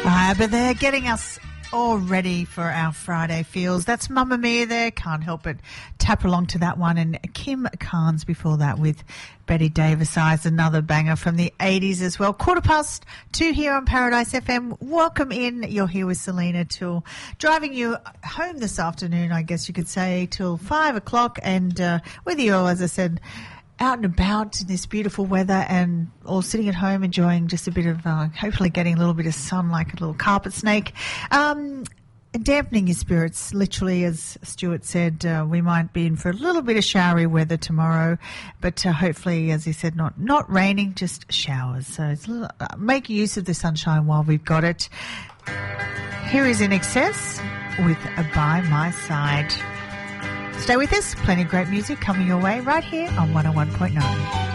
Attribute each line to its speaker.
Speaker 1: But they're getting us all ready for our Friday feels. That's Mamma Mia there. Can't help it. Tap along to that one. And Kim Carnes before that with Betty Davis Eyes, another banger from the 80s as well. 2:15 here on Paradise FM. Welcome in. You're here with Selena till driving you home this afternoon, I guess you could say, till 5 o'clock. And with you all, as I said, out and about in this beautiful weather and all sitting at home enjoying just a bit of, hopefully getting a little bit of sun like a little carpet snake. Dampening your spirits, literally, as Stuart said, we might be in for a little bit of showery weather tomorrow, but hopefully, as he said, not raining, just showers. So it's make use of the sunshine while we've got it. Here is In Excess with By My Side. Stay with us. Plenty of great music coming your way right here on 101.9.